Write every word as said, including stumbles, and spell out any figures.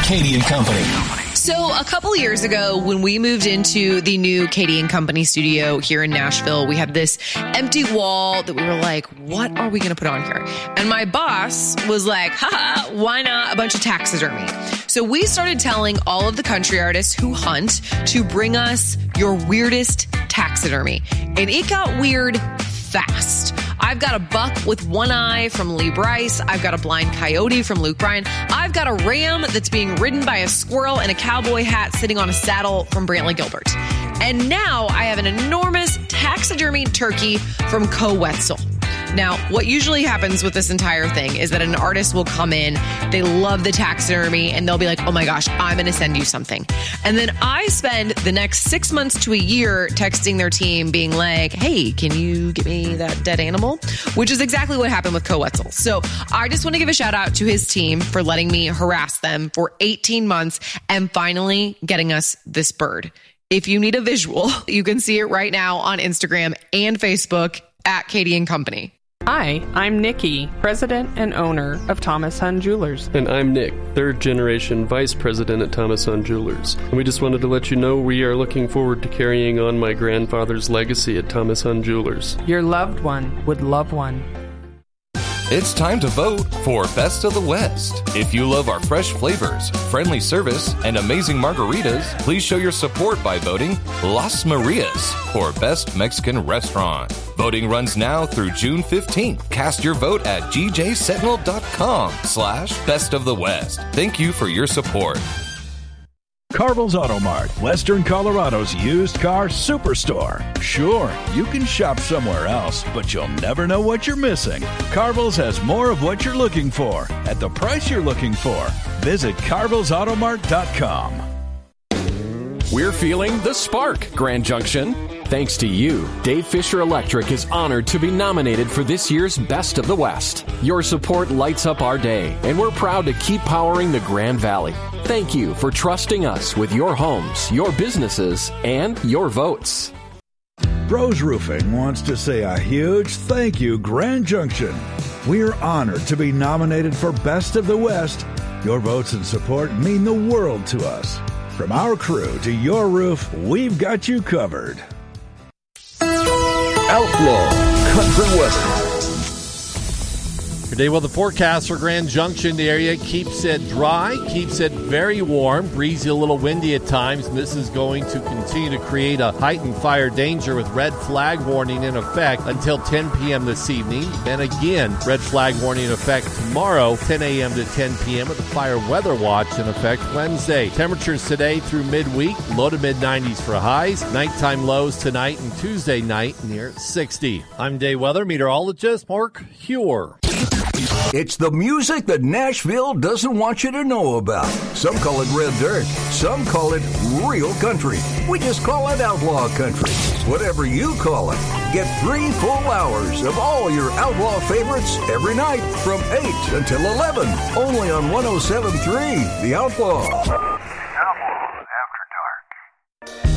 Katie and Company. So a couple years ago, when we moved into the new Katie and Company studio here in Nashville, we had this empty wall that we were like, what are we going to put on here? And my boss was like, haha, why not a bunch of taxidermy? So we started telling all of the country artists who hunt to bring us your weirdest taxidermy. And it got weird fast. I've got a buck with one eye from Lee Bryce. I've got a blind coyote from Luke Bryan. I've got a ram that's being ridden by a squirrel in a cowboy hat sitting on a saddle from Brantley Gilbert. And now I have an enormous taxidermy turkey from Co Wetzel. Now, what usually happens with this entire thing is that an artist will come in, they love the taxidermy, and they'll be like, oh my gosh, I'm going to send you something. And then I spend the next six months to a year texting their team being like, hey, can you get me that dead animal? Which is exactly what happened with Co Wetzel. So I just want to give a shout out to his team for letting me harass them for eighteen months and finally getting us this bird. If you need a visual, you can see it right now on Instagram and Facebook at Katie and Company. Hi, I'm Nikki, president and owner of Thomas Hunt Jewelers. And I'm Nick, third generation vice president at Thomas Hunt Jewelers. And we just wanted to let you know we are looking forward to carrying on my grandfather's legacy at Thomas Hunt Jewelers. Your loved one would love one. It's time to vote for Best of the West. If you love our fresh flavors, friendly service, and amazing margaritas, please show your support by voting Las Marias for Best Mexican Restaurant. Voting runs now through June fifteenth. Cast your vote at g j sentinel dot com slash best of the west. Thank you for your support. Carville's Auto Mart, Western Colorado's used car superstore. Sure, you can shop somewhere else, but you'll never know what you're missing. Carville's has more of what you're looking for at the price you're looking for. Visit carvilles auto mart dot com. We're feeling the spark, Grand Junction. Thanks to you, Dave Fisher Electric is honored to be nominated for this year's Best of the West. Your support lights up our day, and we're proud to keep powering the Grand Valley. Thank you for trusting us with your homes, your businesses, and your votes. Bros Roofing wants to say a huge thank you, Grand Junction. We're honored to be nominated for Best of the West. Your votes and support mean the world to us. From our crew to your roof, we've got you covered. Outlaw Country Weather. Today, well, the forecast for Grand Junction, the area keeps it dry, keeps it very warm, breezy, a little windy at times, and this is going to continue to create a heightened fire danger with red flag warning in effect until ten p.m. this evening. Then again, red flag warning in effect tomorrow, ten a.m. to ten p.m. with the fire weather watch in effect Wednesday. Temperatures today through midweek, low to mid nineties for highs, nighttime lows tonight and Tuesday night near sixty. I'm day weather meteorologist Mark Hewer. It's the music that Nashville doesn't want you to know about. Some call it red dirt. Some call it real country. We just call it outlaw country. Whatever you call it, get three full hours of all your outlaw favorites every night from eight until eleven. Only on one oh seven point three The Outlaw.